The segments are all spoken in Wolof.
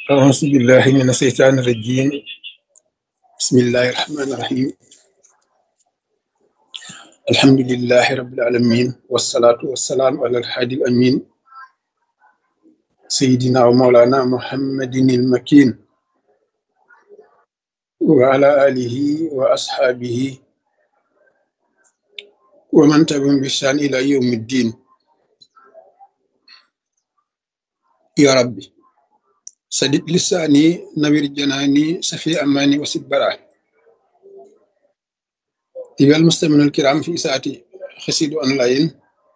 أعوذ بالله من الشيطان الرجيم. بسم الله الرحمن الرحيم. الحمد لله رب العالمين والصلاة والسلام على الحادي الأمين سيدنا ومولانا محمد المكين وعلى آله وأصحابه ومن تبعهم بإحسان إلى يوم الدين. يا ربي سدد لساني نوير جناني سفي أماني وسد براه. أيها المستمعون الكرام في إساءة خسيد أونلاين،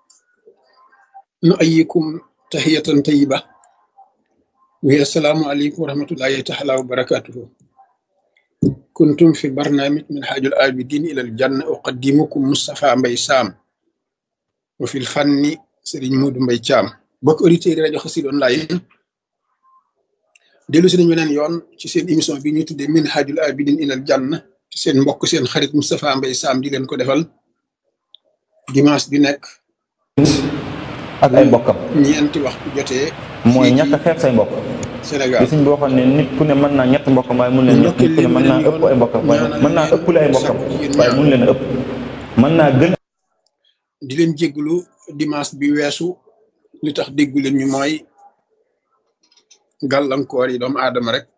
نؤيكم تحية طيبة وهي السلام عليكم ورحمة الله تعالى وبركاته. كنتم في برنامج من حاج العابدين إلى الجنة، أقدمكم مصطفى مبي سام، وفي الفن سيرين مود مبي تيام. بوك أوديتير راديو خسيد أونلاين، dellu si nañu beneen yoon ci seen émission bi ñu tuddee min haajul abidin ilal janna ci seen mbokk seen xarit Moustapha Mbaye Sam di leen ko defal dimanche bi nekk ak ay mbokkam ñeenti waxtu jotee mooy ñàkk a xeeb say mbokk. Sénégal li suñ boo xam ne nit ku ne mën naa ñett mbokkam waaye mun leen nit ku ne mën naa ëpp ay mbokkam waaye mën naa ëppale ay mbokkam waaye mun leen a ëpp mën naa gën di leen jégglu dimanche bi weesu li tax déggu leen ñu mooy gàllankoor yi doomu aadama rek.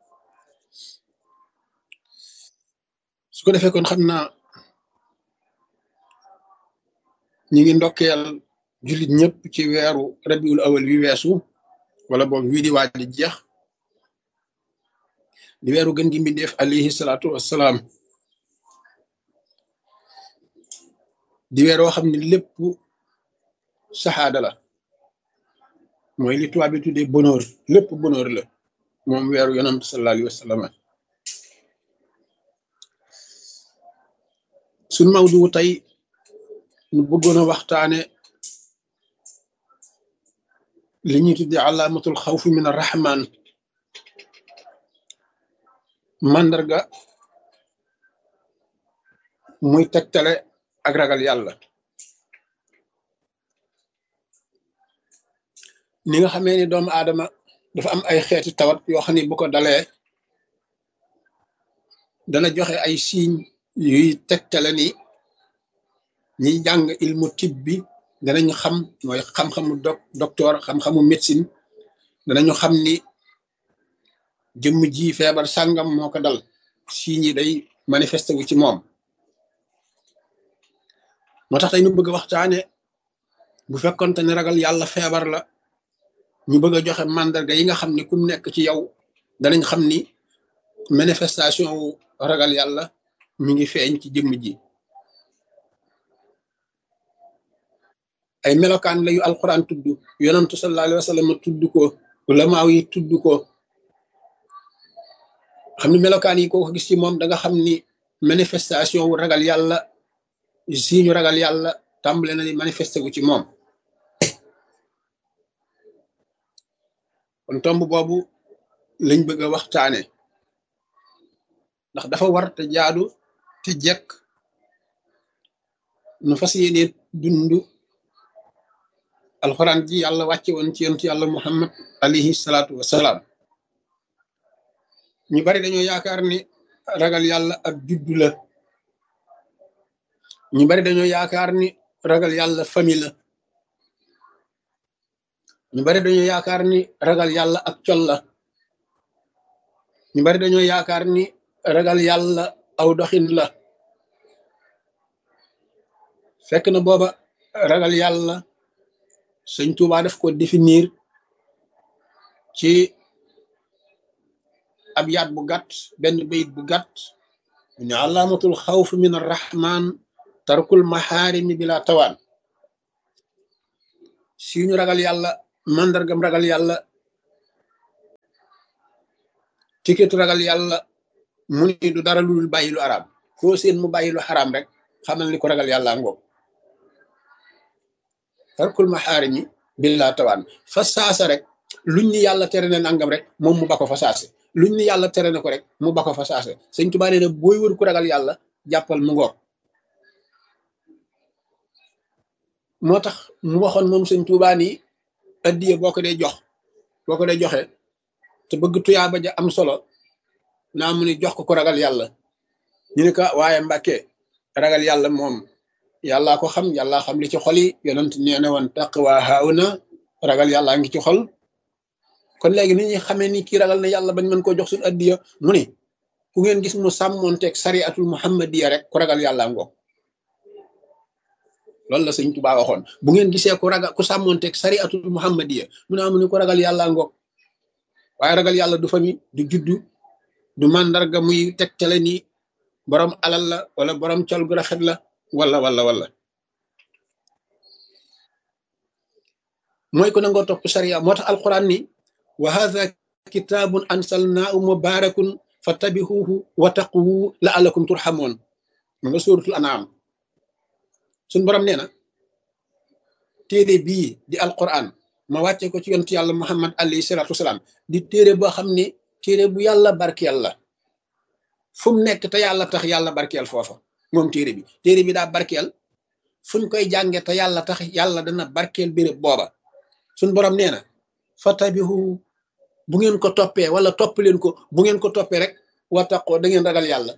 su ko defee kon xam naa ñi ngi ndokkeel jullit ñëpp ci weeru rabiul awal wi weesu, wala boobu wii di waaj di jeex, di weeru gën gi mbindeef alayhi salaatu wassalaam, di weer woo xam ne lépp saxaada la, mooy li tubaab bi tuddee bonheur, lépp bonheur la moom weeru yonent sallallahu alayhi wa sallam. suñ mawdu tey ñu bëggoon a waxtaane li ñuy tuddee alaamatul xawfi min arrahman, màndarga muy tegtale ak ragal yàlla. ni nga xamee ni doomu aadama dafa am ay xeeti tawat yoo xam ne bu ko dalee dana joxe ay signes yuy tegtale ni ñiy jàng ilmu tib bi danañu xam, mooy xam-xamu docteur, xam-xamu médecine, danañu xam ni jëmm ji feebar sàngam moo ko dal, signes yi day manifesté wu ci moom. moo tax tey ñu bëgg a waxtaane bu fekkonte ne ragal yàlla feebar la, ñu bëgg a joxe mandarga yi nga xam ni kum nekk ci yow danañ xam ni manifestation wu ragal yàlla mi ngi feeñ ci jëmm ji. ay melokaan la yu alquran tudd, yonantu sallallahu alayhi wa sallam tudd ko, ulamaaw yi tudd ko, xam ni melokaan yi koo ko gis ci moom da nga xam ni manifestation wu ragal yàlla, si ñu ragal yàlla tàmbale na ni manifesté wu ci moom. kon tomb boobu lañ bëgg a waxtaane, ndax dafa war te jaadu te jekk nu fas yéene dund alxuraan ji yàlla wàcce woon ci yonent yàlla muhammad alayhi salaatu wassalaam. ñu bari dañoo yaakaar ni ragal yàlla ab juddu la, ñu bari dañoo yaakaar ni ragal yàlla famille la, ñu bari dañoo yaakaar ni ragal yàlla ak col la, ñu bari dañoo yaakaar ni ragal yàlla aw doxin la. fekk na booba ragal yàlla sëñ Tuubaa daf ko définir ci ab yaat bu gàtt, benn bayit bu gàtt, ne alaamatul xawf min arrahman tarkul maxaarimi bila tawaan. si ñu ragal yàlla, mandargam ragal yàlla, tiketu ragal yàlla mu ni du dara lu dul bàyyi lu araam. foo seen mu bàyyi lu xaraam rek xamal ni ko ragal yàlla ngoog. tarkul maxaarimi bila tawaan, fa saasa rek luñ ni yàlla tere na nangam rek moom mu ba ko fa saase, luñ ni yàlla tere na ko rek mu ba ko fa saase. sëñ Tuubaa nee na booy wër ku ragal yàlla jàppal mu ngoog. moo tax mu waxoon moom sëñ Tuubaa ni addiye boo ko dee joxe te bëgg tuyaaba ja am solo naa mu ni jox ko ragal yàlla ñu ne ko waaye Mbàkke ragal yàlla moom yàllaa ko xam yàllaa xam li ci xol yi yonent nee na woon taqwa hauna ragal yàllaa ngi ci xol kon léegi ni ñuy xamee ni kii ragal na yàlla bañ mën koo jox suñu addiya mu ni ku ngeen gis mu sàmmoonteeg sariatul muhammadiya rek ku ragal yàlla ngoog loolu la sëñ Tuubaa waxoon bu ngeen gisee ku sàmmoonteeg sariatul muhammadiya mu ne amu ni ko ragal yàlla ngoog waaye ragal yàlla du fami du juddu du màndarga muy tegtale ni borom alal la wala borom col gu rafet la wala mooy ko nangoo topp sariya moo tax alquran ni wa hadha kitabun ansalnaahu mubarakun fattabihuhu wa taqu la'allakum turhamun ma nga suratul an'am suñ borom nee na téere bii di alquran ma wàcce ko ci yontu yàlla muhammad alayhi salatu wasalaam di téere boo xam ne téere bu yàlla barkeel la fu mu nekk te yàlla tax yàlla barkeel foofa moom téere bi daa barkeel fuñ koy jànge te yàlla tax yàlla dana barkeel béréb booba suñ borom nee na fatabihu bu ngeen ko toppee wala topp leen ko bu ngeen ko toppee rek wattaqoo da ngeen ragal yàlla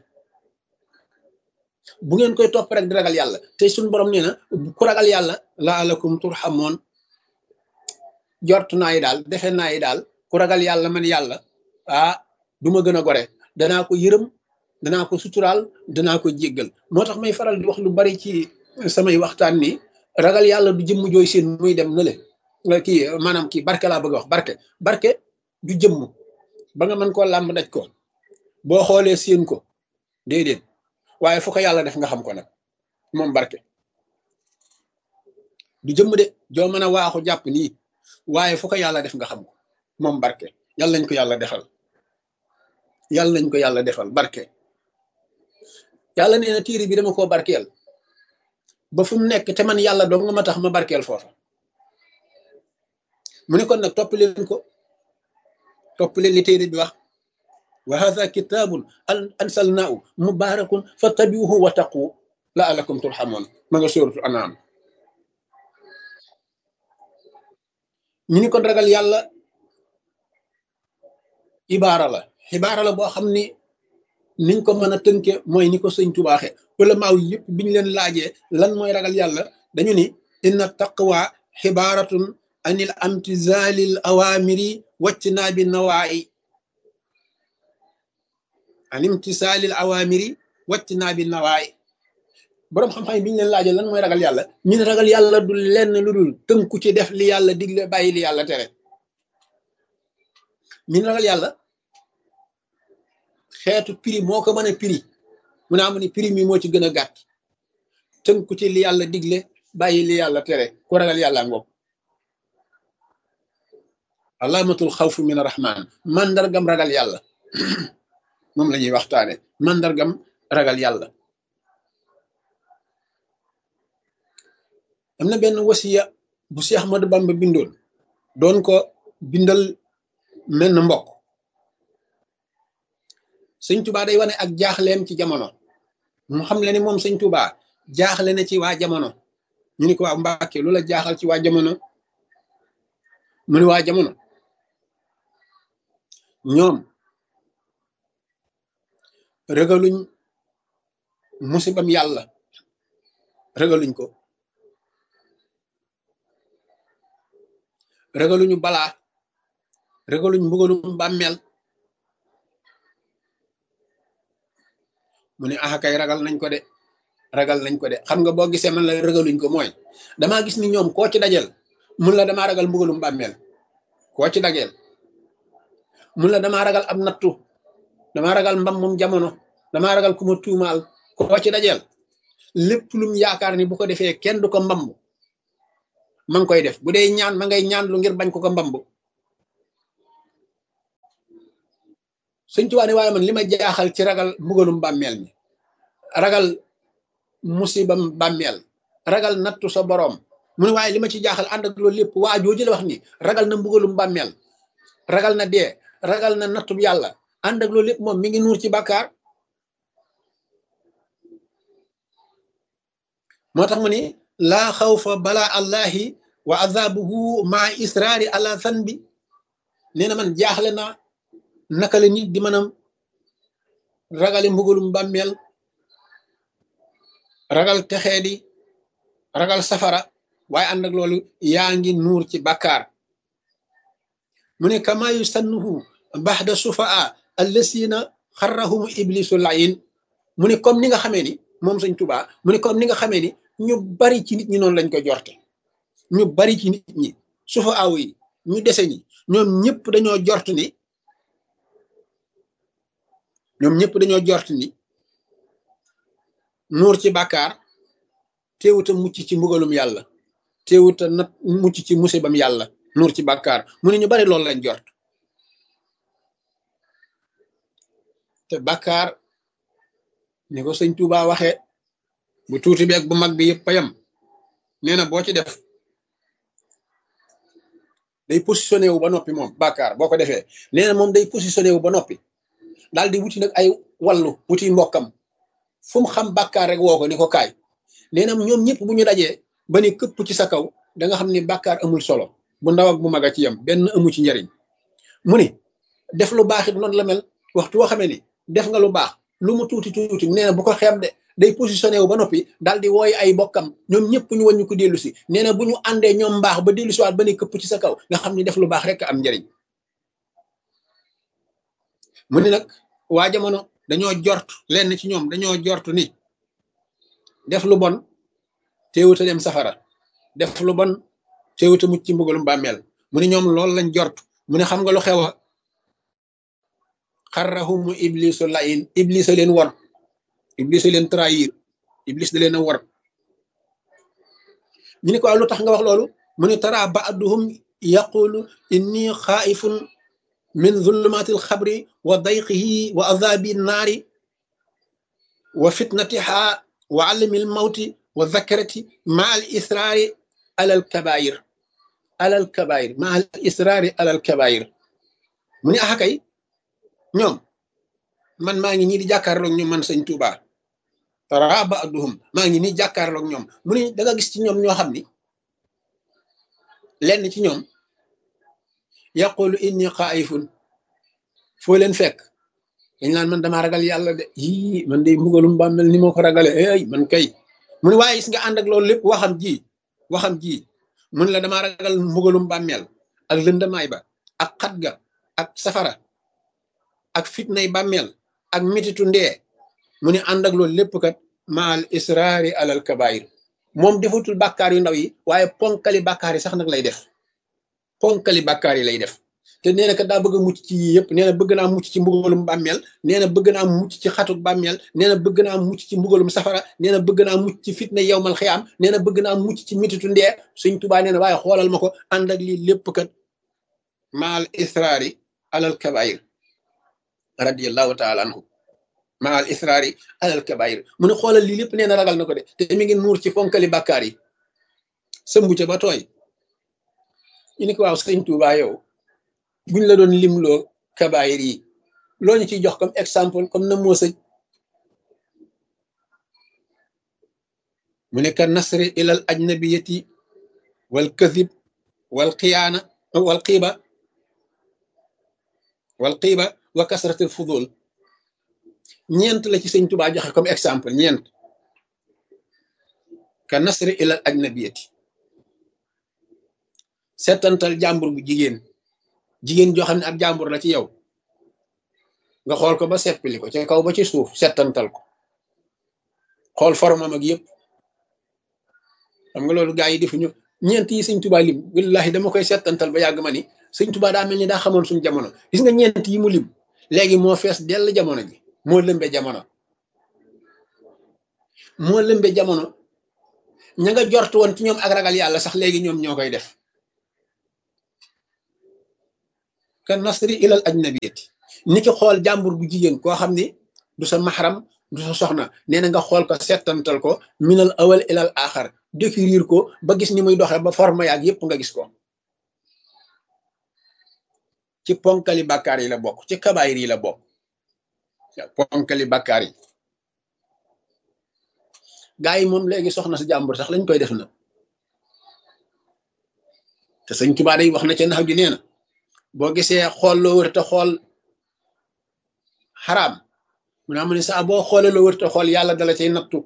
bu ngeen koy topp rek di ragal yàlla te suñ borom nee na ku ragal yàlla la'allakum turhamun jort naa yi daal defe naa yi daal ku ragal yàlla man yàlla du ma gën a gore danaa ko yërëm danaa ko suturaal danaa ko jéggal moo tax may faral di wax lu bari ci samay waxtaan ni ragal yàlla du jëmm jooy seen muy dem na le kii maanaam kii barke laa bëgg a wax barke du jëmm ba nga mën koo làmb daj ko boo xoolee seen ko déedéet waaye fu ko yàlla def nga xam ko nag moom barke du jëmm de joo mën a waaxu jàpp nii waaye fu ko yàlla def nga xam ko moom barke yàlla nañ ko yàlla defal barke yàlla nee na téere bi dama koo barkeel ba fu mu nekk te man yàlla dong nga ma tax ma barkeel foofa mu ne kon nag topp leen li téere bi wax wa hadha kitabun ansalnaahu mubarakun fattabi'uhu wa taqu la'allakum turhamun ma nga suratul an'am ñu ni kon ragal yàlla xibaara la boo xam ni niñ ko mën a tënke mooy ni ko sëñ Tuubaa waxe ulamaaw yëpp biñu leen laajee lan mooy ragal yàlla dañu ni inna taqwa xibaaratun anil amtizalil awamiri wajtinaabi nawaayi boroom xam-xam yi biñu leen laajee lan mooy ragal yàlla ñu ne ragal yàlla du lenn lu dul tënku ci def li yàlla digle bàyyi li yàlla tere ñu ne ragal yàlla xeetu prix moo ko mën a prix mu naa mu ni prix mi moo ci gën a gàtt tënku ci li yàlla digle bàyyi li yàlla tere ku ragal yàlla ngoog alaamatul xawfu min arrahman mandargam ragal yàlla moom la ñuy waxtaane mandargam ragal yàlla am na benn wasiya bu Seex Ahmadu Bamba bindoon doon ko bindal mel na mbokk sëñ Tuubaa day wane ak jaaxleem ci jamono mu xam le ni moom sëñ Tuubaa jaaxle na ci waa jamono ñu ni ko waa Mbàkke lu la jaaxal ci waa jamono mu ni waa jamono ñoom ragaluñ musibam yàlla ragaluñ ko ragaluñu balaa ragaluñ mbugalum bàmmeel mu ne kay ragal nañ ko de xam nga boo gisee man la ragaluñ ko mooy damaa gis ni ñoom koo ci dajel mun la damaa ragal mbugalum bàmmeel koo ci dajel mun la damaa ragal ab nattu damaa ragal mbammum jamono damaa ragal ku ma tuumaal koo ci dajel lépp lum yaakaar ni bu ko defee kenn du ko mbamb ma ngi koy def bu dee ñaan ma ngay ñaan lu ngir bañ ko mbamb Sëñ Tuubaa ne waaye man li ma jaaxal ci ragal mbugalum bàmmeel mi ragal musibam bàmmeel ragal nattu sa boroom mu ne waaye li ma ci jaaxal ànd ak loolu lépp waa jooju la wax ni ragal na mbugalum bàmmeel ragal na dee ragal na nattub yàlla ànd ak loolu lépp moom mi ngi nuur ci bàkkaar moo tax mu ni laa xawfa balaa allahi wa azabuhu maa israari ala zanbi nee na man jaaxle naa naka la nit di mën a ragale mbugalum bàmmeel ragal texee di ragal safara waaye ànd ak loolu yaa ngi nuur ci bàkkaar mu ne kama yusannuhu baxda sufaa allasina xarrahumu iblisu layin mu ne comme ni nga xamee ni moom Sëñ Tuubaa mu ne comme ni nga xamee ni ñu bari ci nit ñi noonu lañ ko jorte ñu bari ci nit ñi sufaa yi ñu dese ñi ñoom ñëpp dañoo jort ni nuur ci bàkkaar teewuta mucc ci mbugalum yàlla teewuta nat mucc ci musibam yàlla nuur ci bàkkaar mu ne ñu bari loolu lañ jort te bàkkaar ni ko Sëñ Tuubaa waxee bu tuuti beeg bu mag bi yëpp payam nee na boo ci def day positionné wu ba noppi moom bàkkaar boo ko defee nee na moom day positionné wu ba noppi daal di wuti nag ay wàllu wuti mbokkam fu mu xam bàkkaar rek woo ko ni ko kaay nee na ñoom ñëpp bu ñu dajee ba ni këpp ci sa kaw da nga xam ni bàkkaar amul solo bu ndaw ak bu mag a ci yem benn amu ci njariñ mu ni def lu baax it noonu la mel waxtu woo xamee ni def nga lu baax lu mu tuuti tuuti nee na bu ko xeeb de day positionné wu ba noppi daal di wooy ay bokkam ñoom ñëpp ñu wàññi ko dellu si nee na bu ñu àndee ñoom mbaax ba dellu si waat ba ni këpp ci sa kaw nga xam ni def lu baax rek am njariñ mu ni nag waa jamono dañoo jort lenn ci ñoom dañoo jort ni def lu bon teewuta dem safara def lu bon teewuta mucc ci mbugalum bàmmeel mu ni ñoom loolu lañ jort mu ne xam nga lu xew a xarrahumu iblisu layin iblis a leen war iblis a leen trahir iblis da leen a war ñu ne ko lu tax nga wax loolu mu ne tara ba'duhum yaqulu inni xaaifun min zulumatil xabri wa dayqihi wa azabi naari wa fitnatiha wa alamil mawti wa zakarati ma al israari alal kabair ma al israari alal kabair mu ne axa kay ñoom man maa ngi ñii di jàkkaarloog ñoom man Sëñ Tuubaa tara ba'duhum maa ngi nii jàkkaarloog ñoom mu ne da nga gis ci ñoom ñoo xam ni lenn ci ñoom yaqulu inni xaaifun foo leen fekk dañ naan man damaa ragal yàlla de yii man de mbugalum bàmmeel ni moo ko ragale ay man kay mu ne waaye gis nga ànd ak loolu lépp waxam ji mun la damaa ragal mbugalum bàmmeel ak lëndamaay ba ak xat ga ak safara ak fitnay bàmmeel ak mititu ndee mu ne ànd ak loolu lépp kat maal israari alal kabair moom defutul bàkkaar yu ndaw yi waaye ponkali bàkkaar yi sax nag lay def ponkali bàkkaar yi lay def te nee na kat daa bëgg a mucc ci yii yëpp nee na bëgg naa mucc ci mbugalum bàmmeel nee na bëgg naa mucc ci xatuk bàmmeel nee na bëgg naa mucc ci mbugalum safara nee na bëgg naa mucc ci fitna yowmal xiyaam nee na bëgg naa mucc ci mititu ndee Sëñ Tuubaa nee na waaye xoolal ma ko ànd ak lii lépp kat maal israari alal kabair radiyallahu taala anhu maal israari alal kabair mu ne xoolal lii lépp nee na ragal na ko de te mi ngi nuur ci ponkali bàkkaar yi sëmbu ca ba tooy ñu ni ko waaw Sëñ Tuubaa yow buñ la doon limloo kabaayir yi loo ñu ciy jox comme exemple comme na moo sëj mu ne ka nasri ilal ajnabiyati wal kadib wal xiyaana wal xiiba wa kasratil fudul ñeent la ci Sëñ Tuubaa joxe comme exemple ñeent ka nasri ilal ajnabiyati seetantal jàmbur bu jigéen joo xam ne ab jàmbur la ci yow nga xool ko ba seppili ko ca kaw ba ci suuf settantal ko xool formam ak yëpp xam nga loolu gaa yi defuñu ñeent yi Sëñ Tuubaa lim wallahi dama koy settantal ba yàgg ma ni Sëñ Tuubaa daa mel ni daa xamoon suñu jamono gis nga ñeent yi mu lim léegi moo fees dell jamono ji moo lëmbe jamono ña nga jort woon ci ñoom ak ragal yàlla sax léegi ñoom ñoo koy def ka nasri ilal ajnabiyati ni ki xool jàmbur bu jigéen koo xam ni du sa maxaram du sa soxna nee na nga xool ko settantal ko minal awal ilal axar décrire ko ba gis ni muy doxee ba forme yaag yépp nga gis ko ci ponkali bàkkaar yi la bokk ci kabaayir yi la bokk ponkali bàkkaar yi gaa yi moom léegi soxna sa jàmbur sax lañ koy def na te Sëñ Tuubaa day wax na ca nax gi nee na boo gisee xool loo wër te xool xaraam mu ne mu ne saa boo xoolee loo wërta xool yàlla dala cay nattu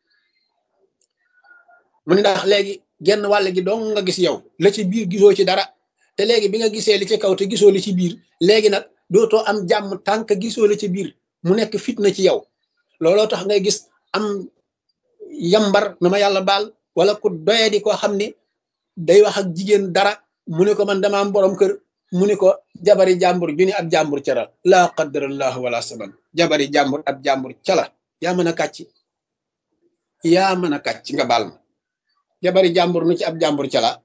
mu ne ndax léegi genn wàll gi dong nga gis yow la ci biir gisoo ci dara te léegi bi nga gisee li ci kaw te gisoo li ci biir léegi nag dootoo am jàmm tànk gisoo li ci biir mu nekk fitna ci yow looloo tax ngay gis am yambar na ma yàlla baal wala ku doye di koo xam ni day wax ak jigéen dara mu ne ko man dama am borom kër mu ne ko jabari jàmbur ju ni ab jàmbur ca la laa qadarallahu wala saban jabari jàmbur ab jàmbur ca la yaa mën a kàcc yaa mën a kàcc nga baal ma jabari jàmbur nu ci ab jàmbur ca la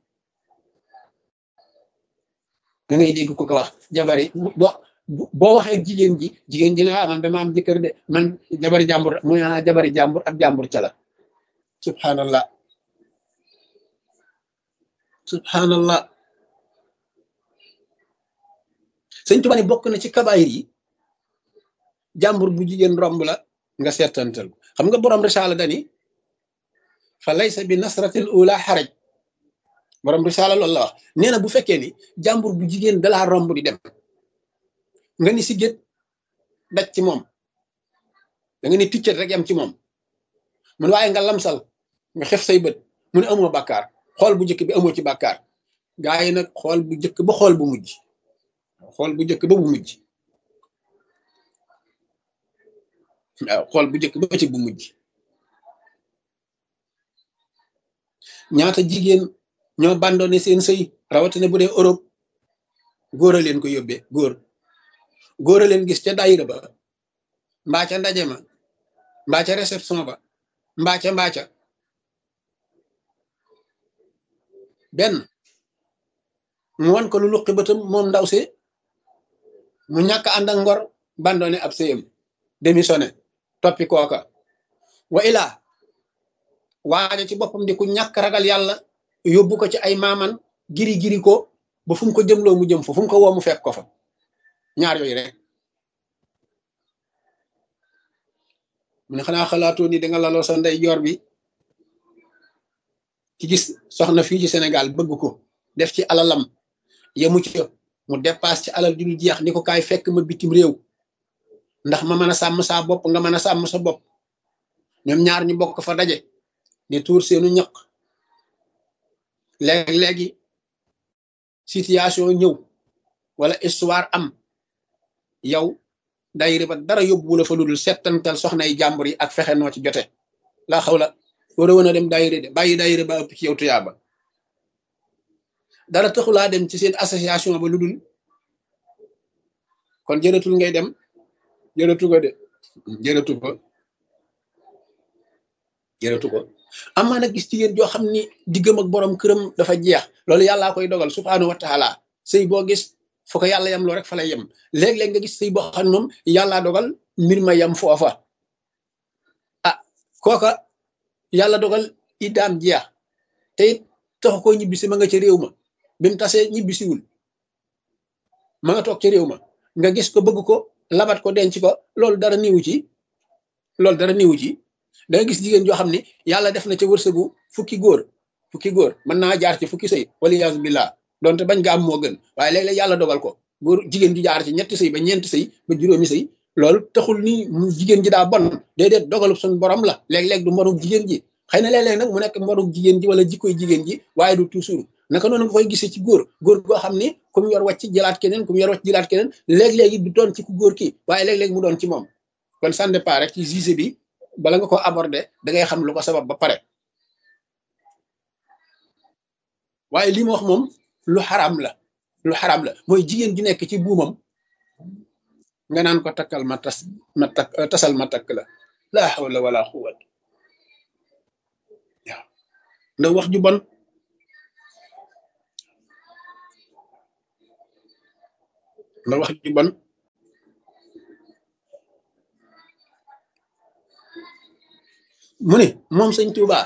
da ngay dégg ko ko wax jabari boo waxee jigéen ji ne man dama am jëkkër de man jabari jàmbur mu ne jabari jàmbur ab jàmbur ca la subhanallah subhanallah sëñ Tuubaa ni bokk na ci kabaayir yi jàmbur bu jigéen romb la nga seetantal xam nga borom risaala dani fa laysa bi nasratil ula xaraj borom risaala loolu la wax nee na bu fekkee ni jàmbur bu jigéen dalaa romb di dem nga ni si gét daj ci moom da nga ni tuccet rek yam ci moom mun waaye nga lamsal nga xef say bët mu ne amoo bàkkaar xool bu njëkk bi amoo ci bàkkaar gaa yi nag xool bu njëkk ba xool bu mujj xool bu njëkk ba bu mujj waaw xool bu njëkk ba ci bu mujj ñaata jigéen ñoo bandone seen sëy rawatina bu dee Europe góor a leen ko yóbbee góor a leen gis ca daayira ba mbaa ca ndaje ma mbaa ca réception ba mbaa ca benn mu wan ko lu luqi bëtam moom ndaw si mu ñàkk ànd ak ngor bandone ab sëyam démissionné toppi kooka wa ilaa waaja ci boppam di ku ñàkk ragal yàlla yóbbu ko ci ay maaman giri ko ba fu mu ko jëmloo mu jëm fa fu mu ko woo mu fekk ko fa ñaar yooyu rek mu ne xanaa xalaatoo ni danga laloo sa ndey joor bi ci gis soxna fii ci Sénégal bëgg ko def ci alalam yemu ci mu dépasse ci alal ju dul jeex ni ko kaay fekk ma bitim réew ndax ma mën a sàmm saa bopp nga mën a sàmm sa bopp ñoom ñaar ñu bokk fa daje di tuur seenu ñaq léegi situation ñëw wala histoire am yow daayira ba dara yóbbu la fa ludul settantal soxnay jàmbur yi ak fexe noo ci jote laa xaw la war a woon a dem daayira de bàyyi daayira ba ëpp ci yow tuyaaba dara taxulaa dem ci seen association ba ludul kon jërëtul ngay dem jërëtu ko de jërëtu ko amaa nag gis jigéen joo xam ni diggam ak borom këram dafa jeex loolu yàllaa koy dogal subhaanahu wa taala sëy boo gis foo ko yàlla yem loo rek fa lay yem léeg-léeg nga gis sëy boo xam moom yàllaa dogal mbir ma yem foofa ah kooka yàlla dogal iddaam jeex te it taxu koo ñibbisi ma nga ca réew ma bi mu tasee ñibbisiwul ma nga toog ca réew ma nga gis ko bëgg ko labat ko denc ko loolu dara niwu ci da nga gis jigéen joo xam ne yàlla def na ca wërsëgu fukki góor mën naa jaar ci fukki sëy wala yaasu billah donte bañ nga am moo gën waaye léeg-léeg yàlla dogal ko góor jigéen ju jaar ci ñetti sëy ba ñeenti sëy ba juróomi sëy loolu taxul ni jigéen ji daa bon déedéet dogalub suñu borom la léeg-léeg du mborug jigéen ji xëy na léeg-léeg nag mu nekk mborug jigéen ji wala jikkoy jigéen ji waaye du toujours naka noonu nga koy gisee ci góor goo xam ni ku mu yor wàcc jëlaat keneen ku mu yor wàcc jëlaat keneen léeg-léegi du doon ci ku góor ki waaye léeg-léeg mu doon ci moom kon ça dépend rek ci juge bi bala nga ko aborder da ngay xam lu ko sabab ba pare waaye li ma wax moom lu xaraam la mooy jigéen ju nekk ci buumam nga naan ko takkal ma tasal ma takk la laa hawla wala quwwata waaw ndax wax ju bon mu ne moom sëñ Tuuba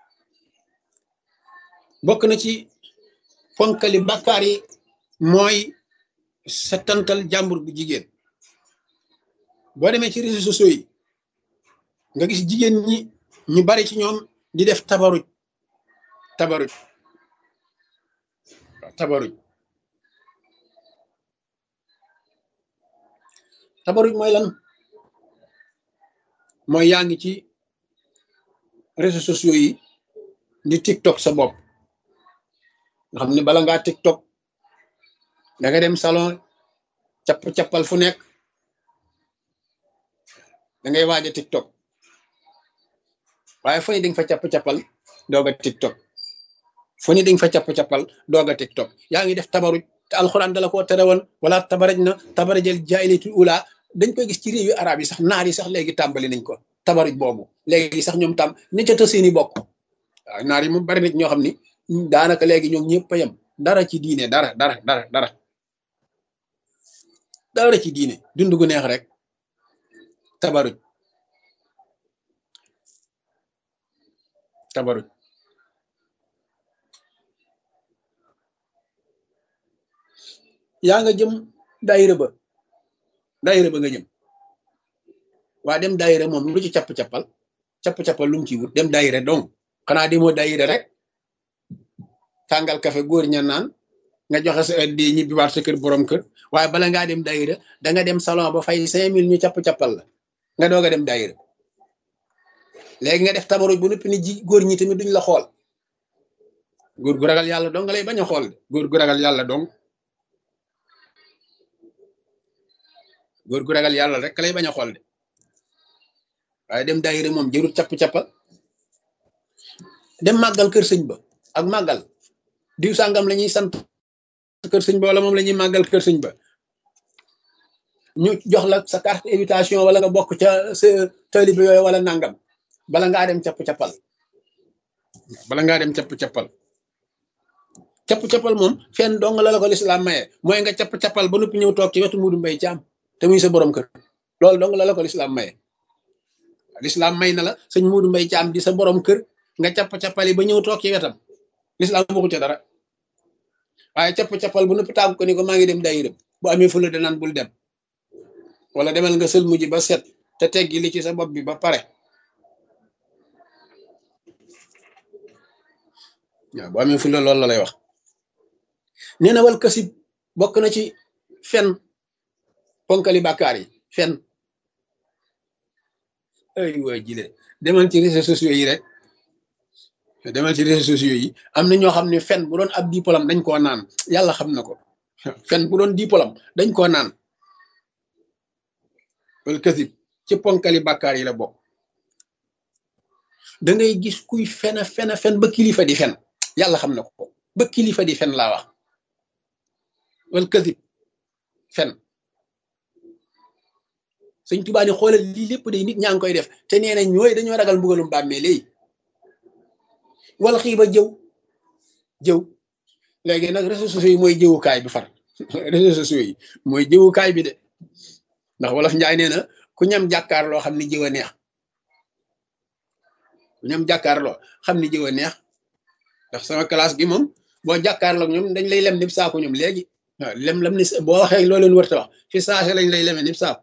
bokk na ci fonkali bàkkaar yi mooy settantal jàmbur bu jigéen boo demee ci réseaux sociaux yi nga gis jigéen ñi ñu bari ci ñoom di def tabaruj tabaruj mooy lan mooy yaa ngi ci réseaux sociaux yi di TikTok sa bopp nga xam ne bala ngaa TikTok da nga dem salon cappal fu nekk da ngay waaj a TikTok waaye fu ne di nga fa cappal doog a TikTok fu ne di nga fa cappal doog a TikTok yaa ngi def tabaruj te alxuraan dala koo tere woon wala tabaraj na tabarajal jaahiliyatul ula dañ koy gis ci réew yu arab yi sax naar yi sax léegi tàmbali nañ ko tabaruj boobu léegi sax ñoom tam ni ca tëseeni bokk waaw naar yi moom bari nit ñoo xam ni daanaka léegi ñoom ñëpp a yem dara ci diine dara ci diine dund gu neex rek tabaruj yaa nga jëm daayira ba nga jëm waa dem daayira moom lu ci capp-cappal lu mu ci wut dem daayira donc xanaa demoo daayira rek tàngal kafe góor ña naan nga joxe sa di ñibbi waat sa kër borom kër waaye bala ngaa dem daayira da nga dem salon ba fay 5000 ñu capp-cappal la nga doog a dem daayira léegi nga def tabaruj bu noppi ni ji góor ñi tamit duñ la xool góor gu ragal yàlla dong nga lay bañ a xool de góor gu ragal yàlla dong góor gu ragal yàlla rek lay bañ a xool de waaye dem daayira moom jërut capp-cappal dem màggal kër sëñ ba ak màggal diw sàngam la ñuy sant kër sëñ ba wala moom la ñuy màggal kër sëñ ba ñu jox la sa carte invitation wala nga bokk ca sa taalibe yooyu wala nangam bala ngaa dem capp-cappal capp-cappal moom fenn dong la ko lislaam maye mooy nga capp-cappal ba noppi ñëw toog ci wetu Muudu Mbay Caam te muy sa borom kër loolu dong la ko lislaam maye lislaam may na la sëñ Muudu Mbay Caam di sa borom kër nga capp-cappali ba ñëw toog ci wetam lislaam waxu ca dara waaye capp-cappal bu noppi tàggu ko ni ko maa ngi dem daayira bu amee fu la danaan bul dem wala demal nga sël mujj ba set te teggi li ci sa bopp bi ba pare waaw bu amee fu la loolu la lay wax nee na wal kasib bokk na ci fen ponkali bàkkaar yi fen ay waa jile demal ci réseaux sociaux yi rek am na ñoo xam ne fen bu doon ab diplôme dañ koo naan yàlla xam na ko fen bu doon diplôme dañ koo naan wal kasib ci ponkali bàkkaar yi la bokk da ngay gis kuy fen ba kilifa di fen yàlla xam na ko ba kilifa di fen laa wax wal kasib fen sëñ Tuubaa ni xoolal lii lépp day nit ñaa ngi koy def te nee na ñooy dañoo ragal mbugalum bàmmee léegi wala xiiba jëw léegi nag réseaux sociaux yi mooy jëwukaay bi far réseaux sociaux yi mooy jëwukaay bi de ndax wolof njaay nee na ku ñam jàkkaarloo xam ni jëw a neex ndax sama classe gi moom boo jàkkaarloo ñoom dañ lay lem nib saako ñoom léegi waaw lem ni boo waxee loo leen wërta wax fi saase lañ lay leme nib saako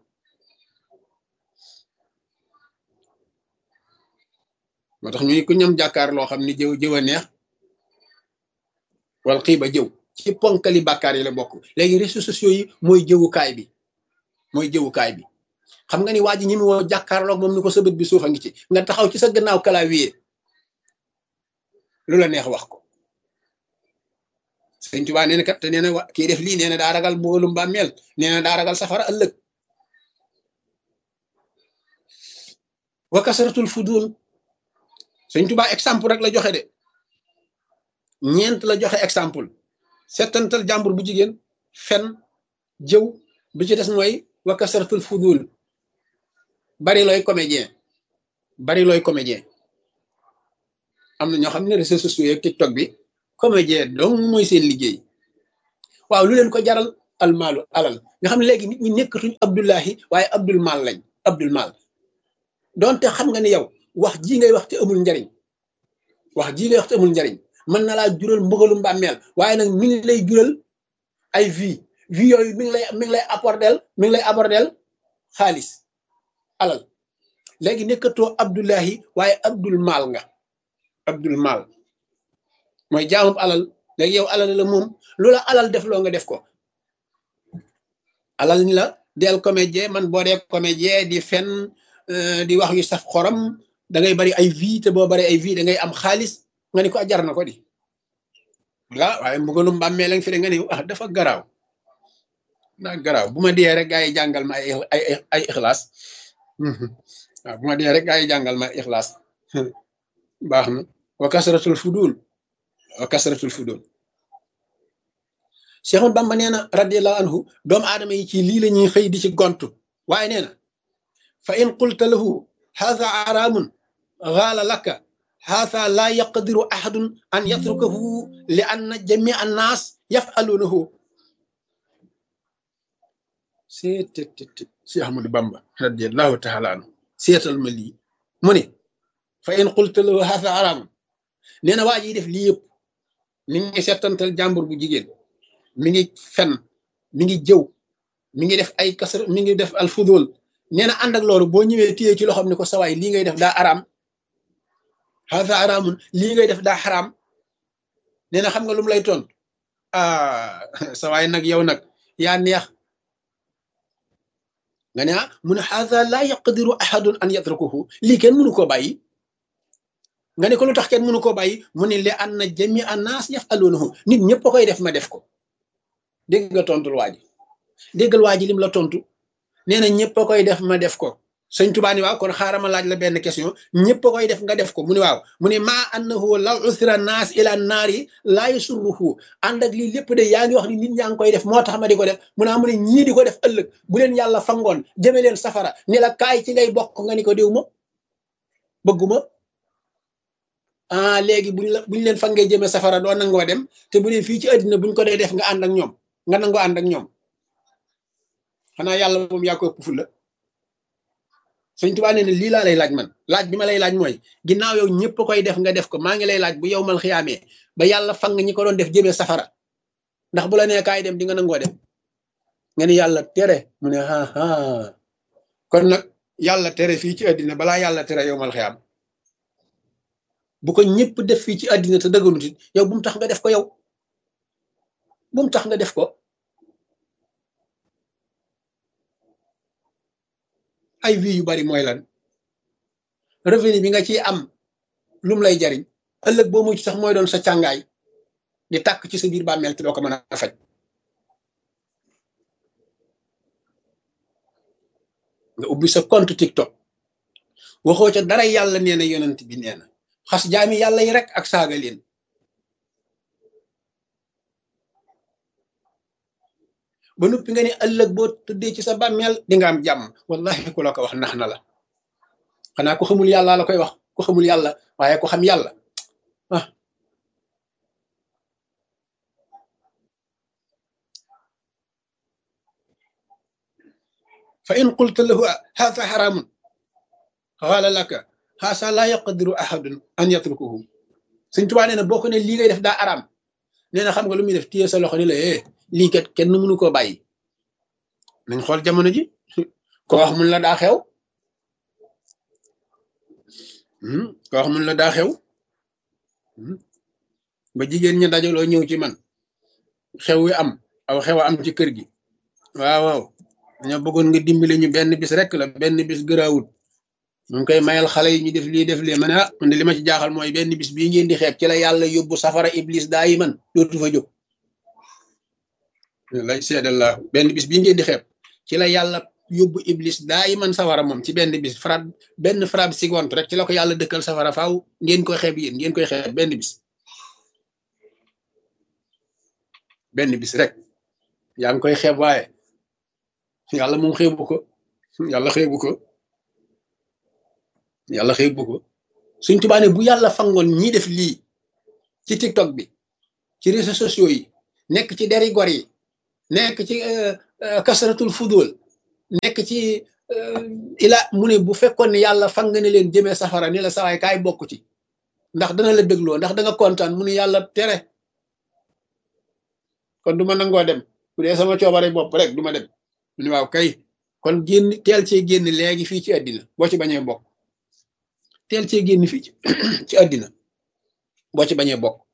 moo tax ñu ni ku ñam jàkkaarloo xam ni jëw a neex wala xiiba jëw ci ponkali bàkkaar yi la bokk léegi réseaux sociaux yi mooy jëwukaay bi xam nga ni waa ji ñi mu woo jàkkaarloog moom ni ko sa bët bi suuf a ngi ci nga taxaw ci sa gannaaw clavier lu la neex wax ko Sëñ Tuubaa nee na kat te nee na kii def lii nee na daa ragal mbugalum bàmmeel nee na daa ragal safara ëllëg wa kasratul fudul Sëñ Tuubaa exemple rek la joxe de ñeent la joxe exemple settantal jàmbur bu jigéen fen jëw bi ci des mooy wa kasratul fudul bari looy comédien am na ñoo xam ne réseaux sociaux yeeg TikTok bi comédien donc mooy seen liggéey waaw lu leen ko jaral almaalu alal nga xam ne léegi nit ñi nekkatuñ Abdullahi waaye Abdul Maal lañ Abdul Maal donte xam nga ni yow wax ji ngay wax te amul njariñ mën na laa jural mbugalum bàmmeel waaye nag mi ngi lay jural ay vie yooyu mi ngi lay abordel xaalis alal léegi nekkatoo Abdullahi waaye Abdul Maal nga Abdul Maal mooy jaamub alal léegi yow alal la moom loola alal def loo nga def ko alal ni la del comédien man boo dee comédien di fen di wax yu saf xoram da ngay bari ay vie te boo bari ay vie da ngay am xaalis nga ni ko jar na ko di waaye mbugalum bàmmee lañ fi de nga ni dafa garaaw daa garaaw bu ma dee rek gaa yi jàngal ma ay ixlaas waaw bu ma dee rek gaa yi jàngal ma ixlaas baax na wa kasratul fudul wa kasratul fudul Seexul Bamba nee na radiyallahu anhu doomu aadama yi ci lii la ñuy xëy di ci gontu waaye nee na fa in qulta lahu haza araamun gaala laka haza laa yaqdiru ahadun an yatrukahu li anna jamia annaas yafaluunahu seet si Ahmadu Bamba radiyallahu taala anhu seetal ma lii mu ne fa in qulta lahu haza araamun nee na waa ji def lii yëpp mi ngi settantal jàmbur bu jigéen mi ngi fen mi ngi jëw mi ngi def ay kasar mi ngi def al fudul nee na ànd ak loolu boo ñëwee téye ci loxoom ni ko sawaay lii ngay def daa araam haza araamun lii ngay def daa xaraam nee na xam nga lu mu lay tontu sawaay nag yow nag yaa neex nga ne mu ne haza laa yaqdiru ahadun an yatrukuhu lii kenn mënu koo bàyyi nga ne ko lu tax kenn mënu koo bàyyi mu ne li anna jamia annaas yafaluunahu nit ñëpp a koy def ma def ko dégg nga tontul waa ji déggal waa ji lim la tontu nee na ñëpp a koy def ma def ko sëñ Tuubaa ni waaw kon xaaral ma laaj la benn question ñëpp a koy def nga def ko mu ne waaw mu ne maa annahu law usira naas ila naari laa yasurruhu ànd ak lii lépp de yaa ngi wax ni nit ñaa ngi koy def moo tax ma di ko def mu ne ñii di ko def ëllëg bu leen yàlla fangoon jëme leen safara ni la kaay ci ngay bokk nga ni ko diw ma bëgguma léegi buñ leen fangee jëme safara doo nangoo dem te bu dee fii ci àddina buñ ko dee def nga ànd ak ñoom nga nangoo ànd ak ñoom xanaa yàlla moom yaa ko ëpp fulla Sëñ Tuubaa nee na lii laa lay laaj man laaj bi ma lay laaj mooy ginnaaw yow ñëpp koy def nga def ko maa ngi lay laaj bu yow mal xiyaamee ba yàlla fang ñi ko doon def jëmee safara ndax bu la nee kaay dem di nga nangoo dem nga ni yàlla tere mu ne kon nag yàlla tere fii ci àddina balaa yàlla tere yow mal xiyaam bu ko ñëpp def fii ci àddina te dëgganut it yow bu mu tax nga def ko yow bu mu tax nga def ko ay vie yu bari mooy lan revenu bi nga ciy am lum lay jariñ ëllëg boo mucc sax mooy doon sa càngaay di tàkk ci sa biir bàmmeel te doo ko mën a faj nga ubbi sa compte TikTok waxoo ca dara yàlla nee na yonent bi nee na xas jaami yàlla yi rek ak saaga leen ba noppi nga ne ëllëg boo tëddee ci sa bàmmeel di nga am jàmm wallahi ku la ko wax nax na la xanaa ko xamul yàlla la koy wax ko xamul yàlla waaye ko xam yàlla fa in qulta lahu haza haramun qaala laka haza laa yaqdiru ahadun an yatrukuhu Sëñ Tuubaa nee na boo ko ne lii ngay def daa araam nee na xam nga lu muy def téye sa loxo ni la lii kat kenn mënu koo bàyyi nañ xool jamono ji ko wax mun la daa xew ko wax mun la daa xew ba jigéen ñi dajaloo ñëw ci man xew wi am aw xew am ci kër gi waaw dañoo bëggoon nga dimbale ñu benn bis rek la benn bis gëraawut ñu ngi koy mayal xale yi ñu def lii ma ne man de li ma ci jaaxal mooy benn bis bii ngeen di xeeb ci la yàlla yóbbu safara iblis daa yi man dootu fa jóg lay seedallah benn bis bii ngeen di xeeb ci la yàlla yóbbu iblis daa yi man safara moom ci benn bis benn frappe seconde rek ci la ko yàlla dëkkal safara faaw ngeen koy xeeb yéen ngeen koy xeeb benn bis rek yaa ngi koy xeeb waaye yàlla moom xeebu ko yàlla xeebu ko Sëñ Tuubaa ne bu yàlla fangoon ñi def lii ci TikTok bi ci réseaux sociaux yi nekk ci deri gor yi nekk ci kasratul fudul nekk ci mu ne bu fekkoon ne yàlla fang ne leen jëmee safara ni la sawaay kaay bokk ci ndax dana la bégloo ndax da nga kontaan mu ne yàlla tere kon du ma nangoo dem bu dee sama coobare bopp rek du ma dem mu ne waaw kay kon teel cee génn léegi fii ci àddina boo ci bañee bokk teel cee génn fii ci àddina boo ci bañee bokk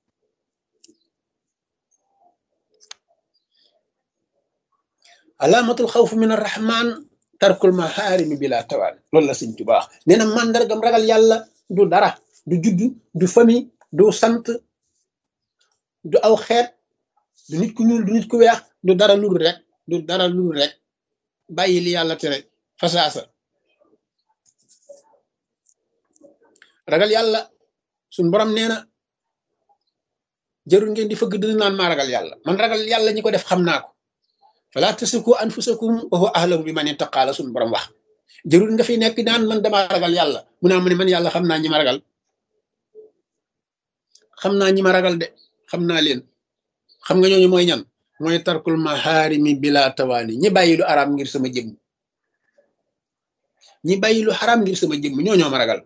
alaamatul xawf min arrahman tarkul maharimi bila tawaan loolu la Sëñ Tuubaa nee na mandargam ragal yàlla du dara du juddu du famille du sant du aw xeet du nit ku ñuul du nit ku weex du dara lul rek bàyyi li yàlla tere fasaasa ragal yàlla suñ borom nee na jarul ngeen di fëgg dina naan maa ragal yàlla man ragal yàlla ñi ko def xam naa ko fala tasiku anfusakum wa huwa ahlamu bi man ittaqa la suñ borom wax jarul nga fi nekk naan man dama ragal yàlla mu naa mu ne man yàlla xam naa ñi ma ragal xam naa ñi ma ragal de xam naa leen xam nga ñooñu mooy ñan mooy tarkul maharimi bila tawaani ñi bàyyi lu araam ngir sama jëmm ñi bàyyi lu xaraam ngir sama jëmm ñoo ma ragal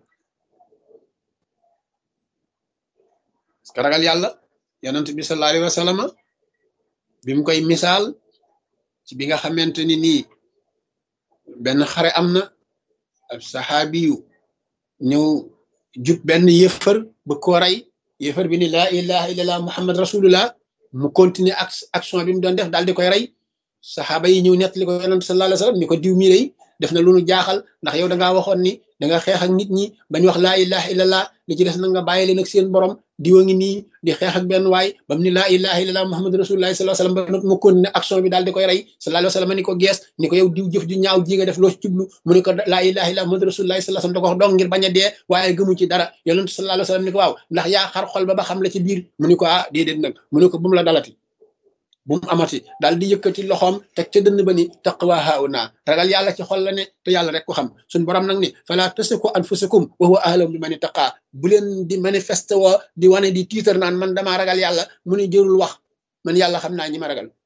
parce que ragal yàlla yonent bi sallallahu alayhi wa sallam bi mu koy misaal ci bi nga xamante ni nii benn xare am na ab saxaabi yu ñëw jub benn yëfër ba ko rey yëfër bi ni laa ilaha illallah muhammad rasulullah mu continuer action bi mu doon def daal di koy rey saxaaba yi ñëw nettali ko yonent sallallahu alayhi wa sallam ni ko diw mi rey def na lu nu jaaxal ndax yow da ngaa waxoon ni da nga xeex ak nit ñi bañ wax laa ilaha illallah li ci des na nga bàyyi leen ak seen borom diwa ngi nii di xeex ak benn waay bam ni laa ilaha illallah muhammad rasulullah sallallahu alayhi wa sallam ba mu continuer action bi daal di koy rey sallallahu alayhi wa sallam ni ko gees ni ko yow diw jëf ju ñaaw ji nga def loo ci jublu mu ne ko laa ilaha illallah muhammad rasulullah sallallahu alayhi wa sallam da ko wax dong ngir bañ a dee waaye gëmu ci dara yonent sallallahu alayhi wa sallam ni ko waaw ndax yaa xar xol ba xam la ci biir mu ni ko ah déedéet nag mu ne ko bu mu la dalati bu mu amati daal di yëkkati loxoom teg ca dënn ba ni taqwa hauna ragal yàlla ci xol la ne te yàlla rek ko xam suñ borom nag ni fala tasiku anfusakum wa huwa ahlam bi man ittaqa bu leen di manifeste woo di wane di tiitar naan man damaa ragal yàlla mu ne jërul wax man yàlla xam naa ñi ma ragal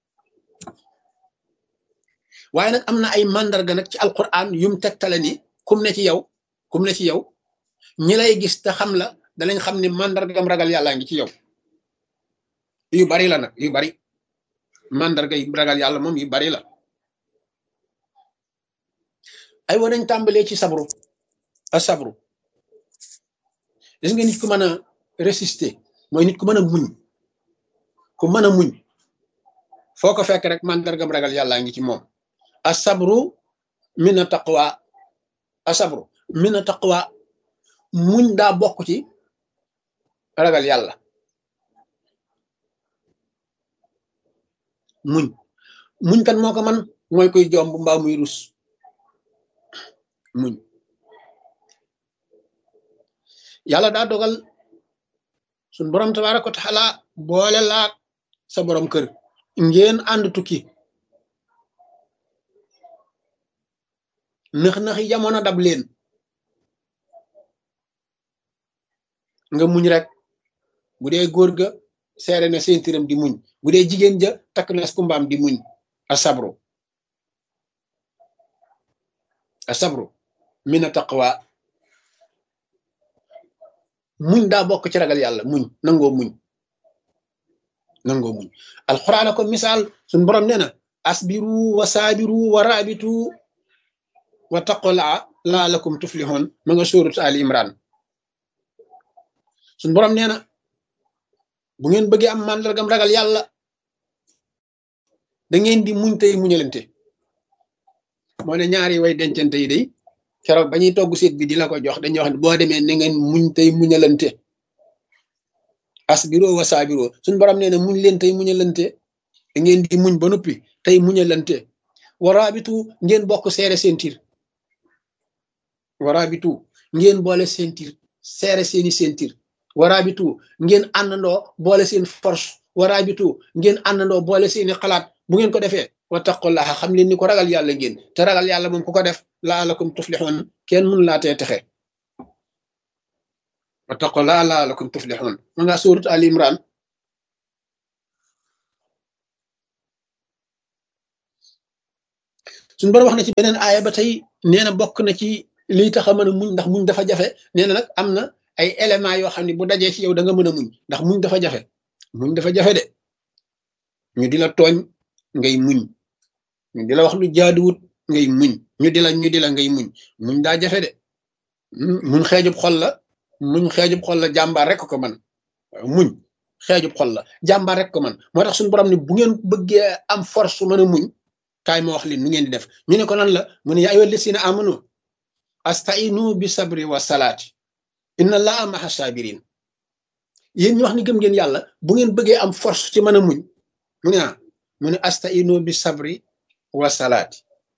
waaye nag am na ay mandarga nag ci alquran yum tegtale ni kum ne ci yow ñi lay gis te xam la danañ xam ne mandargam ragal yàllaa ngi ci yow yu bari la nag yu bari mandarga yi ragal yàlla moom yu bari la ay wa nañ tàmbalee ci sabru sabru gis nga nit ku mën a résister mooy nit ku mën a muñ foo ko fekk rek mandargam ragal yàllaa ngi ci moom asabru mina taqwa muñ daa bokk ci ragal yàlla muñ kan moo ko man mooy koy jomb mbaa muy rus muñ yàlla daa dogal suñ borom tabaaraka wa taala boole laak sa borom kër ngeen ànd tukki nëx-nëxi jamono dab leen nga muñ rek bu dee góor ga seere na seentiram di muñ bu dee jigéen ja takk na kumbaam di muñ asabru mina taqwa muñ daa bokk ci ragal yàlla muñ nangoo muñ alxuraan ko misaal suñ borom nee na asbiru wa saabiru wa raabitu wa taqulaa laalakum tuflihun ma nga sóorat Ali Imran suñ borom nee na bu ngeen bëggee am màndargam ragal yàlla da ngeen di muñ tey muñalante moo ne ñaari way dencante yi day keroog ba ñuy togg seet bi di la ko jox dañuy wax ne boo demee na ngeen muñ tey muñalante asbiro wa saabiro suñ borom nee na muñ leen tey muñalante da ngeen di muñ ba noppi tey muñalante waraabitu ngeen bokk seere seen tir waraabitu ngeen boole seen tir seere seeni seen tir waraabitu ngeen àndandoo boole seen force waraabitu ngeen àndandoo boole seeni xalaat bu ngeen ko defee wattaqullaha xam leen ni ko ragal yàlla ngeen te ragal yàlla moom ku ko def laalakum tuflixoon kenn mun laa tee texe wattaqullaha laalakum tuflixoon ma nga suurat Ali Imran suñu borom wax na ci beneen aaya ba tey nee na bokk na ci liy tax a mën a muñ ndax muñ dafa jafe nee na nag am na ay éléments yoo xam ne bu dajee ci yow da nga mën a muñ ndax muñ dafa jafe de ñu di la tooñ ngay muñ ñu di la wax lu jaaduwut ngay muñ ñu di la ngay muñ daa jafe de muñ xeejub xol la jàmbaar rek ko man muñ xeejub xol la jàmbaar rek ko man moo tax suñu borom ne bu ngeen bëggee am force mën a muñ kaay ma wax leen nu ngeen di def ñu ne ko lan la mu ne yaa ayyuhal lazina amanu astainu bi sabri wa salaati inna allaha maha sabirin yéen ñu wax ni gëm ngeen yàlla bu ngeen bëggee am force ci mën a muñ mu ne astainu bi sabri wa salaati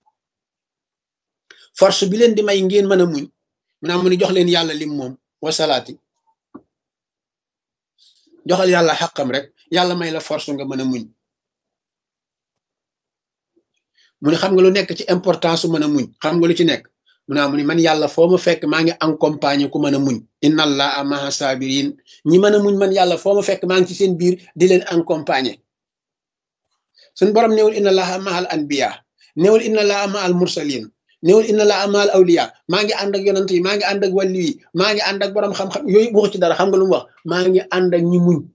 force bi leen di may ngeen mën a muñ mu ne jox leen yàlla lim moom wa salaati joxal yàlla xaqam rek yàlla may la force nga mën a muñ mu ne xam nga lu nekk ci importance su mën a muñ xam nga lu ci nekk mu ne man yàlla foo ma fekk maa ngi accompagner ku mën a muñ inna allaha maha sabirin ñi mën a muñ man yàlla foo ma fekk maa ngi ci seen biir di leen accompagner suñ borom néewul inna allaha mahal anbiya néewul inna allaha mahal mursalin néewul inna allaha mahal awliya maa ngi ànd ak yonant yi maa ngi ànd ak wàlli yi maa ngi ànd ak borom xam-xam yooyu waxu ci dara xam nga lu mu wax maa ngi ànd ak ñi muñ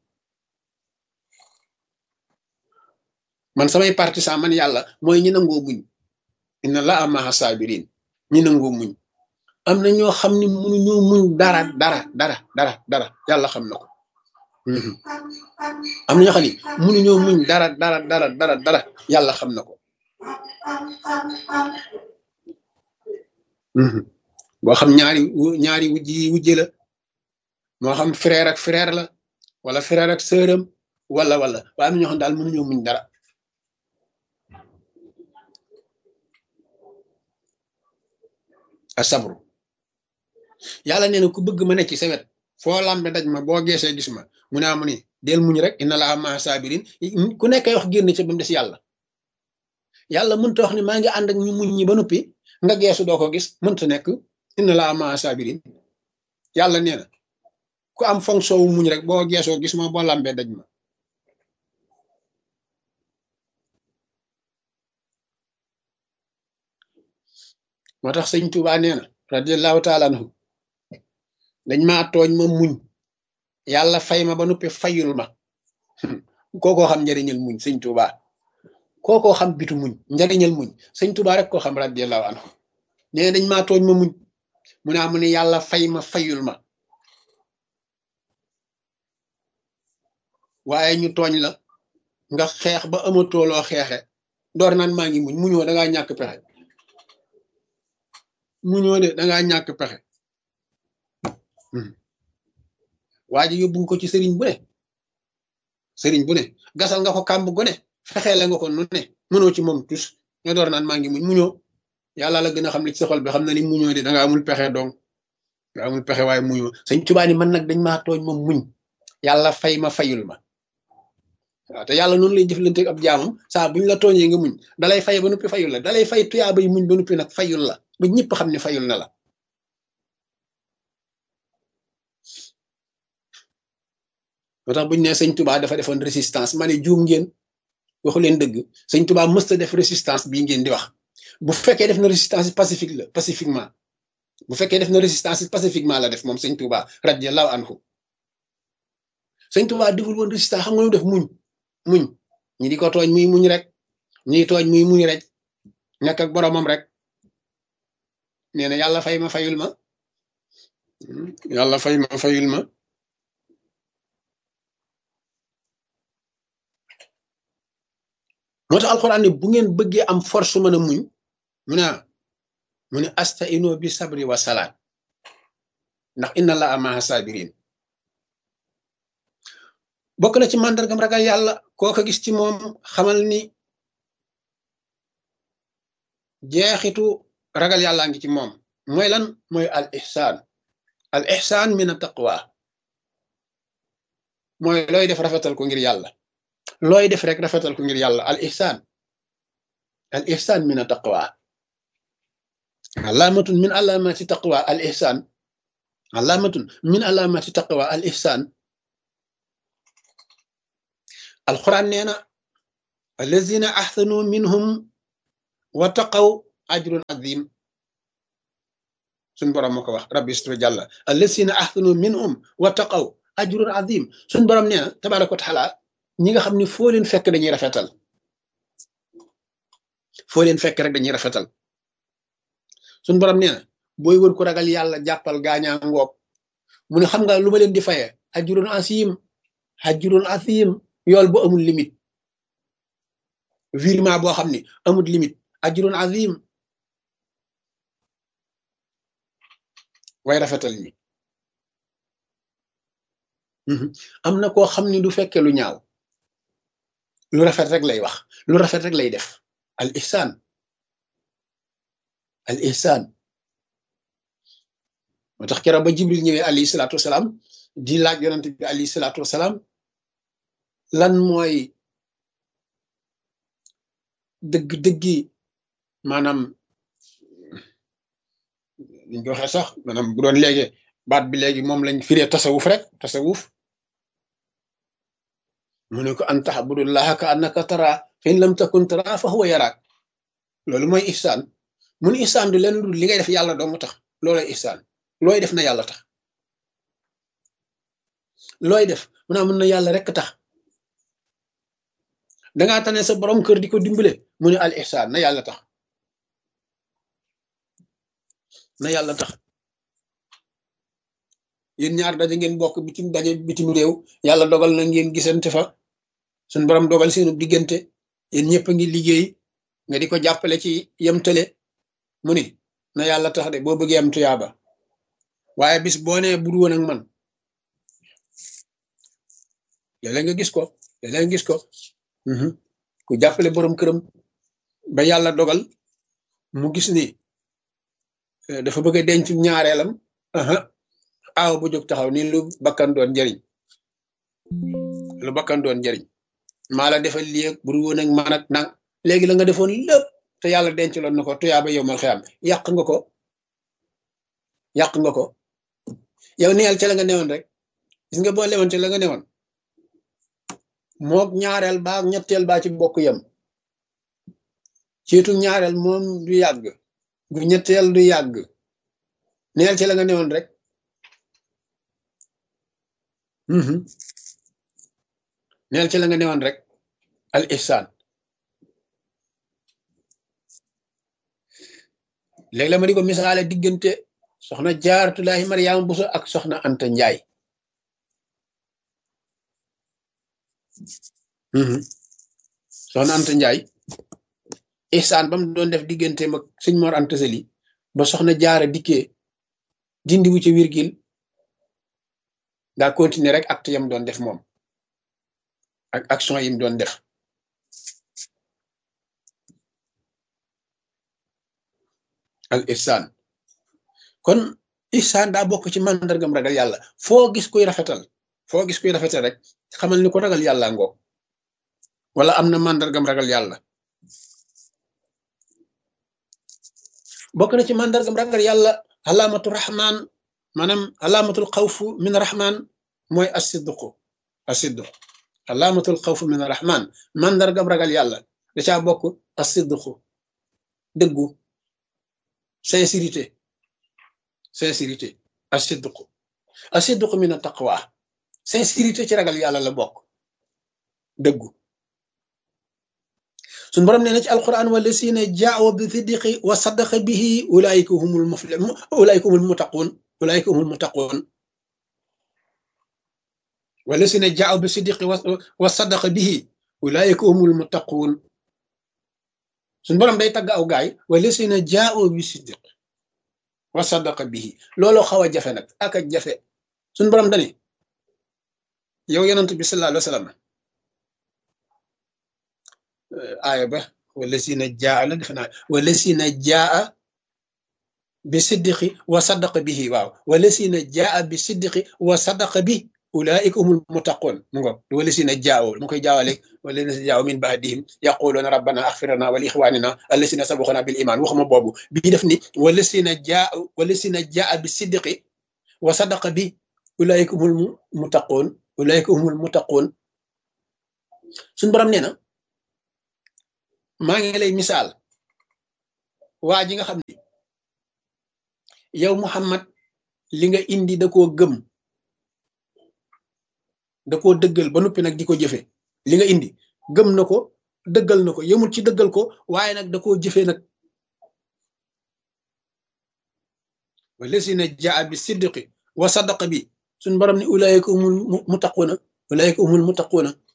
man samay partisan man yàlla mooy ñi nangoo muñ inna allaha maha sabirin ñi nangoo muñ am na ñoo xam ne mënuñoo muñ dara yàlla xam na ko am na ñoo xam ne mënuñoo muñ dara yàlla xam na ko boo xam ñaari wujji la moo xam frère ak frère la wala frère ak sœuram wala waaye am na ñoo xam daal mënuñoo muñ dara asabru yàlla nee na ku bëgg ma ne ci sa wet foo lambe daj ma boo geesee gis ma mu ne del muñ rek inna laa maa sabirin ku nekk wax génn ca ba mu des yàlla mënta wax ni maa ngi ànd ak ñu muñ ñi ba noppi nga geesu doo ko gis mënta nekk inna laa maa sabirin yàlla nee na ku am fonction wu muñ rek boo geesoo gis ma boo lambee daj ma moo tax sëñ Tuubaa nee na radiallahu taala anhu dañ maa tooñ ma muñ yàlla fay ma ba noppi fayul ma kookoo xam njariñal muñ sëñ Tuubaa kookoo xam bitu muñ njariñal muñ sëñ Tuubaa rek koo xam radiallahu anhu nee dañ maa tooñ ma muñ mu ne yàlla fay ma fayul ma waaye ñu tooñ la nga xeex ba amatoo loo xeexe door naan maa ngi muñ muñoo dangaa ñàkk pexe muñoo de dangaa ñàkk pexe waa ji yóbbu ko ci sëriñ bu ne gasal nga ko kàmb gu ne fexeele nga ko nu ne mënoo ci moom tus nga door naan maa ngi muñoo yàlla la gën a xam li ci sa xol bi xam na ni muñoo de danga amul pexe donc nga amul pexe waaye muñoo sëñ Tuubaa ni man nag dañ maa tooñ ma muñ yàlla fay ma fayul ma waaw te yàlla noonu lay jëflante ak ab jaamam saa buñ la tooñee nga muñ dalay fay ba noppi fayul la dalay fay tuyaabay muñ ba noppi nag fayul la ba ñëpp xam ne fayul na la moo tax buñ ne sëñ Tuubaa dafa defoon résistance ma ne juum ngeen waxu leen dëgg sëñ Tuubaa mësta def résistance bii ngeen di wax bu fekkee def na résistance pacifique la pacifiquement bu fekkee def na résistance pacifiquement la def moom sëñ Tuubaa radiyallahu anhu sëñ Tuubaa deful woon résistance xam nga lu def muñ ñi di ko tooñ muy muñ rek ñi tooñ muy muñ rek nekk ak boromam rek nee na yàlla fay ma fayul ma yàlla fay ma fayul ma moo tax alxuraan ne bu ngeen bëggee am force mën a muñ mu ne astaino bi sabri wa salaat ndax inna allaha maha sabirin bokk na ci màndargam ragal yàlla koo ko gis ci moom xamal ni jeexitu ragal yàllaa ngi ci moom mooy lan mooy al ihsaan min at taqwa mooy looy def rafetal ko ngir yàlla looy def rek rafetal ko ngir yàlla al ihsaan min at taqwa alaamatun min alaamati taqwa al ihsaan alaamatun min alaamati taqwa al ihsaan alquran nee na allazina ahsanu minhum wa taqaw ajrun azim suñ borom moo ko wax rabbi istru jàlla allazina ahsanu minhum wa taqaw ajrun azim suñ borom nee na tabaraka wa taala ñi nga xam ne foo leen fekk dañuy rafetal foo leen fekk rek dañuy rafetal suñ borom nee na booy wër ko ragal yàlla jàppal gaañaa ngoog mu ne xam nga lu ma leen di faye ajrun azim yool bu amul limite virement boo xam ni amul limite ajrun azim way rafetal ñi am na koo xam ni du fekke lu ñaaw lu rafet rek lay wax lu rafet rek lay def al ihsan al ihsan moo tax keroog ba jibril ñëwee alayhi salaatu wasalaam di laaj yonent bi alayhi salaatu wasalaam lan mooy dëgg-dëggi maanaam liñ ko waxee sax maanaam bu doon léegi baat bi léegi moom lañ firee tasawuf rek tasawuf mu ne ko an taxbudullaha ka annaka tara fa in lam takun tara fa huwa yaraak loolu mooy ihsaan mun ihsaan du leen lu li ngay def yàlla doo mu tax loolay ihsaan looy def na yàlla tax looy def mu naa mën na yàlla rek tax dangaa tane sa borom kër di ko dimbale mu ne al ihsaan na yàlla tax na yàlla tax yéen ñaar daje ngeen bokk bitim réew yàlla dogal na ngeen gisante fa suñ borom dogal seenu diggante yéen ñëpp a ngi liggéey nga di ko jàppale ci yemtale mu ni na yàlla tax de boo bëggee am tuyaaba waaye bis boo nee bur woon ak man léeg-léeg nga gis ko léeg-léeg nga gis ko ku jàppale borom këram ba yàlla dogal mu gis ni dafa bëgg a denc ñaareelam aaw bu jóg taxaw ni lu bakkan doon njariñ lu bakkan doon njariñ maa la defal lii ak bur woon ak man ak nang léegi la nga defoon lépp te yàlla denc loon na ko tuyaaba yow mal xiyam yàq nga ko yow neel ca la nga newoon rek gis nga boo lewoon ca la nga newoon mook ñaareel baa ñetteel baa ci bokk yem ciitu ñaareel moom du yàgg gu ñetteel du yàgg neel ca la nga newoon rek neel ca la nga newoon rek al ihsan léegi la ma di ko misaale diggante soxna Jaaratullaahi Mariama Buso ak soxna Anta Njaay soxna Anta Njaay ihsaan ba mu doon def diggante mag sëñ Mor Anta Sali ba soxna Jaara dikkee dindi wu ci virgule daa continuer rek acte yam doon def moom ak action yim doon def al ihsaan kon ihsaan daa bokk ci màndargam ragal yàlla foo gis kuy rafetal rek xamal ni ko ragal yàlla ngoo wala am na màndargam ragal yàlla bokk na ci màndargam ragal yàlla alaamatu rahman maanaam alaamatul xawfu min rahman mooy asidqu alaamatul xawfu min rahman màndargam ragal yàlla da caa bokk asidqu dëggu sincérité asidqu min taqwa sincérité ci ragal yàlla la bokk dëggu suñ borom nee na ci alquran wallasina jaaw bi siddiqi wa saddaqa bihi ulaika humul muflihun ulaika humul muttaqun wallasina jaaw bi siddiqi wa saddaqa bihi ulaika humul muttaqun suñ borom day tagg aw gaay wallasina jaaw bi siddiqi wa saddaqa bihi looloo xaw a jafe nag ak a jafe suñ borom dani yow yonent bi sallallahu alayhi wa sallam aaya ba wallasina jaa la defe naa wallasina jaa bi siddiqi wa saddaqa bihi waaw wallasina jaa bi siddiqi wa saddaqa bi ulaika humul muttaqun mu ngo wallasina jaaw mu koy jaawale wallasina jaaw min baadihim yaquluna rabbana axfir lana wa li ixwanina allasina sabaxuna bil iman waxuma boobu bii def ni wallasina jaa bi siddiqi wa saddaqa bi ulaika humul muttaqun suñ borom nee na maa ngi lay misaal waa ji nga xam ne yow Muhammad li nga indi da koo gëm da koo dëggal ba noppi nag di ko jëfe li nga indi gëm na ko dëggal na ko yemul ci dëggal ko waaye nag da koo jëfe nag wallasina jaa bi siddiqi wa sadaqa bi suñ borom ne ulaayika humul muttaquuna